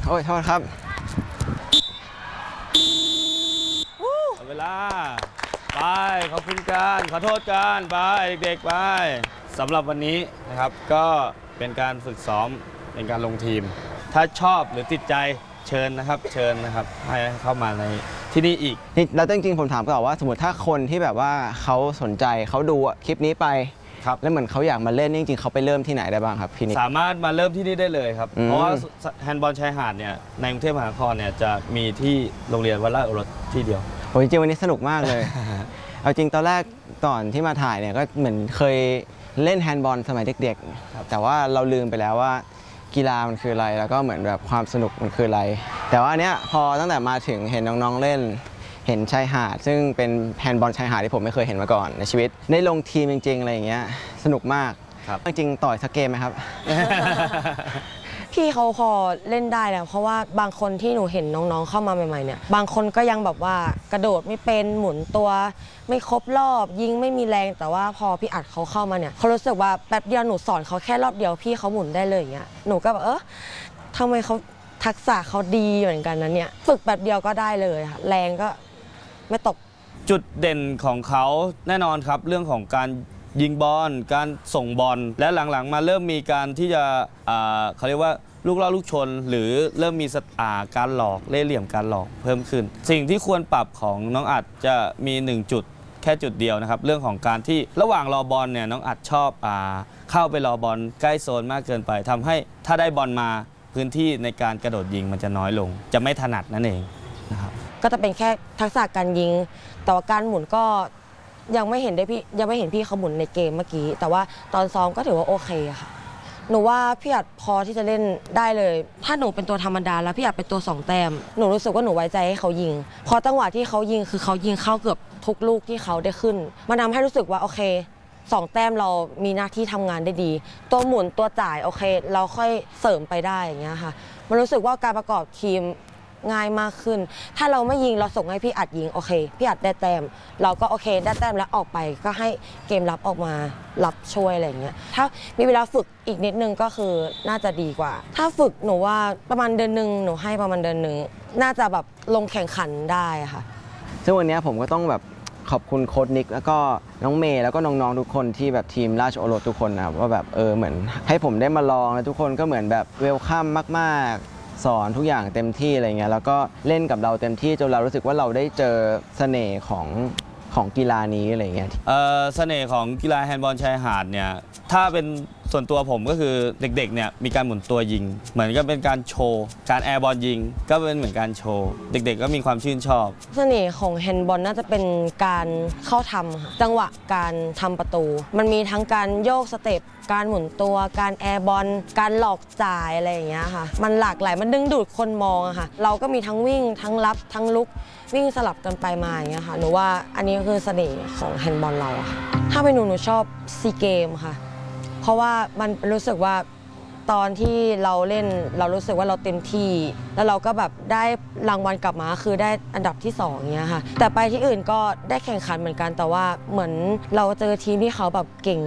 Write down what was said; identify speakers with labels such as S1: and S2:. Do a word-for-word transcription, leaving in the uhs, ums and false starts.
S1: โอ้ยโทษครับ
S2: เวลาไปขอบคุณกันขอโทษกันไปเด็กๆไปสำหรับวันนี้นะครับก็เป็นการฝึกซ้อมเป็นการลงทีมถ้าชอบหรือติดใจเชิญนะครับเชิญนะครับให้เข้ามาในที่นี่อีก
S1: นี่แล้วจริงๆผมถามก่อนว่าสมมติถ้าคนที่แบบว่าเขาสนใจเขาดูคลิปนี้ไปแล้วเหมือนเขาอยากมาเล่นจริงๆเขาไปเริ่มที่ไหนได้บ้างครับพี่นิก
S2: สามารถมาเริ่มที่นี่ได้เลยครับเพราะว่าแฮนด์บอลชายหาดเนี่ยในกรุงเทพมหานครเนี่ยจะมีที่โรงเรียนวัดราชโอรสที่เดียว
S1: โอ้ยจริงวันนี้สนุกมากเลย เอาจริงตอนแรกก่อนที่มาถ่ายเนี่ยก็เหมือนเคยเล่นแฮนด์บอลสมัยเด็กๆแต่ว่าเราลืมไปแล้วว่ากีฬามันคืออะไรแล้วก็เหมือนแบบความสนุกมันคืออะไรแต่ว่าเนี้ยพอตั้งแต่มาถึงเห็นน้องๆเล่นเห็นชายหาดซึ่งเป็นแฮนด์บอลชายหาดที่ผมไม่เคยเห็นมาก่อนในชีวิตได้ลงทีมจริงๆอะไรอย่างเงี้ยสนุกมากจริงๆต่อยสักเกมไหมครับ
S3: พี่เขาพอเล่นได้แล้วเพราะว่าบางคนที่หนูเห็นน้องๆเข้ามาใหม่ๆเนี่ยบางคนก็ยังแบบว่ากระโดดไม่เป็นหมุนตัวไม่ครบรอบยิงไม่มีแรงแต่ว่าพอพี่อัดเขาเข้ามาเนี่ยเขารู้สึกว่าแป๊บเดียวหนูสอนเขาแค่รอบเดียวพี่เขาหมุนได้เลยอย่างเงี้ยหนูก็แบบเออทำไมเขาทักษะเขาดีเหมือนกันนะเนี่ยฝึกแป๊บเดียวก็ได้เลยค่ะแรงก็ไม่ตก
S2: จุดเด่นของเขาแน่นอนครับเรื่องของการยิงบอลการส่งบอลและหลังๆมาเริ่มมีการที่จะเขาเรียกว่าลูกล่อลูกชนหรือเริ่มมีการหลอกเล่ห์เหลี่ยมการหลอกเพิ่มขึ้นสิ่งที่ควรปรับของน้องอัดจะมีหนึ่งจุดแค่จุดเดียวนะครับเรื่องของการที่ระหว่างรอบอลเนี่ยน้องอัดชอบเข้าไปรอบอลใกล้โซนมากเกินไปทำให้ถ้าได้บอลมาพื้นที่ในการกระโดดยิงมันจะน้อยลงจะไม่ถนัดนั่นเองนะครับ
S3: ก็จะเป็นแค่ทักษะการยิงแต่ว่าการหมุนก็ยังไม่เห็นได้พี่ยังไม่เห็นพี่เขาหมุนในเกมเมื่อกี้แต่ว่าตอนซ้อมก็ถือว่าโอเคค่ะหนูว่าพี่อัดพอที่จะเล่นได้เลยถ้าหนูเป็นตัวธรรมดาแล้วพี่อัดเป็นตัวสองแต้มหนูรู้สึกว่าหนูไว้ใจให้เขายิงพอจังหวะที่เขายิงคือเขายิงเข้าเกือบทุกลูกที่เขาได้ขึ้นมันทำให้รู้สึกว่าโอเคสองแต้มเรามีหน้าที่ทำงานได้ดีตัวหมุนตัวจ่ายโอเคเราค่อยเสริมไปได้อย่างเงี้ยค่ะมันรู้สึกว่าการประกอบทีมง่ายมากขึ้นถ้าเราไม่ยิงเราส่งให้พี่อัดยิงโอเคพี่อัดได้แต้มเราก็โอเคได้แต้มแล้วออกไปก็ให้เกมรับออกมารับช่วยอะไรอย่างเงี้ยถ้ามีเวลาฝึกอีกนิดนึงก็คือน่าจะดีกว่าถ้าฝึกหนูว่าประมาณเดือนหนึ่งหนูให้ประมาณเดือนหนึ่งน่าจะแบบลงแข่งขันได้ค่ะ
S1: ซึ่งวันนี้ผมก็ต้องแบบขอบคุณโค้ชนิกแล้วก็น้องเมย์แล้วก็น้องๆทุกคนที่แบบทีมราชโอรสทุกคนนะครับว่าแบบเออเหมือนให้ผมได้มาลองแล้วทุกคนก็เหมือนแบบเวลคัมมากๆสอนทุกอย่างเต็มที่อะไรเงี้ยแล้วก็เล่นกับเราเต็มที่จนเรารู้สึกว่าเราได้เจอเสน่ห์ของของกีฬานี้อะไรเงี้ย
S2: เออเสน่ห์ของกีฬาแฮนด์บอลชายหาดเนี่ยถ้าเป็นส่วนตัวผมก็คือเด็กๆเนี่ยมีการหมุนตัวยิงเหมือนก็เป็นการโชว์การแอร์บอลยิงก็เป็นเหมือนการโชว์เด็กๆก็มีความชื่นชอบ
S3: เสน่ห์ของแฮนด์บอลน่าจะเป็นการเข้าทำค่ะจังหวะการทำประตูมันมีทั้งการโยกสเต็ปการหมุนตัวการแอร์บอลการหลอกจ่ายอะไรอย่างเงี้ยค่ะมันหลากหลายมันดึงดูดคนมองอะค่ะเราก็มีทั้งวิ่งทั้งรับทั้งลุกวิ่งสลับกันไปมาอย่างเงี้ยค่ะหนูว่าอันนี้คือเสน่ห์ของแฮนด์บอลเราค่ะถ้าเป็นหนูหนูชอบซีเกมค่ะเพราะว่ามันรู้สึกว่าตอนที่เราเล่นเรารู้สึกว่าเราเต็มที่แล้วเราก็แบบได้รางวัลกลับมาคือได้อันดับที่สองเงี้ยค่ะแต่ไปที่อื่นก็ได้แข่งขันเหมือนกันแต่ว่าเหมือนเราเจอทีมที่เขาแบบเก่ง